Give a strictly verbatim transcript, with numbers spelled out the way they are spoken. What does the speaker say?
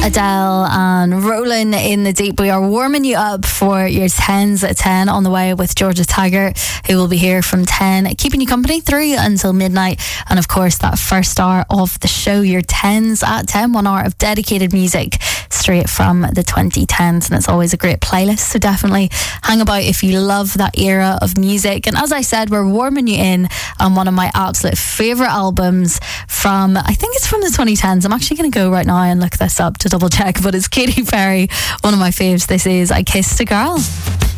Adele and Rolling in the Deep. We are warming you up for your tens at ten on the way with Georgia Taggart, who will be here from ten, keeping you company through until midnight. And of course, that first hour of the show, your tens at ten, one hour of dedicated music straight from the twenty tens. And it's always a great playlist, so definitely hang about if you love that era of music. And as I said, we're warming you in on one of my absolute favourite albums from, I think it's from the twenty tens. I'm actually going to go right now and look this up to double check, but it's Katy Perry, one of my faves. This is I Kissed a Girl.